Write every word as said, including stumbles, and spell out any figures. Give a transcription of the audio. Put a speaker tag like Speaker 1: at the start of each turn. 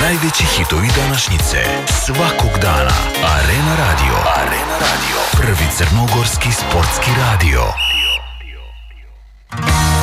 Speaker 1: Najveći hitovi današnjice, svakog dana. Arena Radio. Arena Radio. Prvi crnogorski sportski radio.